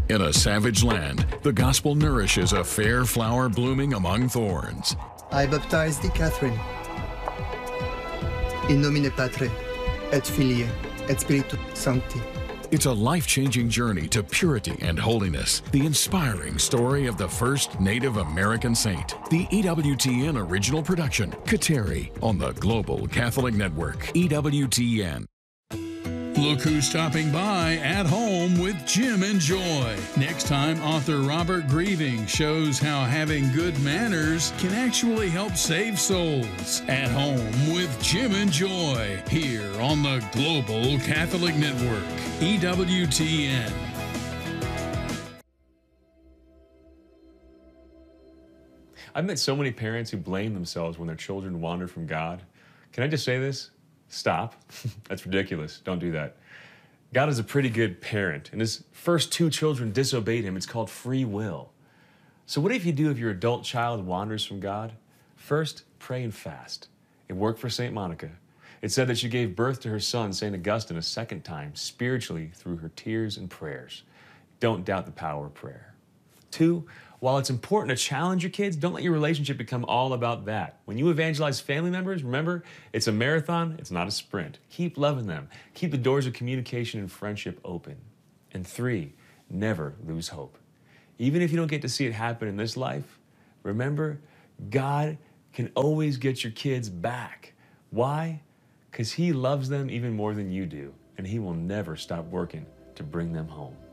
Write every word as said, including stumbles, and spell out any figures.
In a savage land, the gospel nourishes a fair flower blooming among thorns. I baptize thee, Catherine. In nomine Patre, et Filii, et Spiritus Sancti. It's a life-changing journey to purity and holiness. The inspiring story of the first Native American saint. The E W T N original production, Kateri, on the Global Catholic Network. E W T N. Look who's stopping by at home with Jim and Joy. Next time, author Robert Grieving shows how having good manners can actually help save souls. At home with Jim and Joy, here on the Global Catholic Network, E W T N. I've met so many parents who blame themselves when their children wander from God. Can I just say this? Stop. That's ridiculous. Don't do that. God is a pretty good parent, and his first two children disobeyed him. It's called free will. So what if you do if your adult child wanders from God? First, pray and fast. It worked for Saint Monica. It said that she gave birth to her son, Saint Augustine, a second time, spiritually through her tears and prayers. Don't doubt the power of prayer. Two, while it's important to challenge your kids, don't let your relationship become all about that. When you evangelize family members, remember, it's a marathon, it's not a sprint. Keep loving them. Keep the doors of communication and friendship open. And three, never lose hope. Even if you don't get to see it happen in this life, remember, God can always get your kids back. Why? Because he loves them even more than you do, and he will never stop working to bring them home.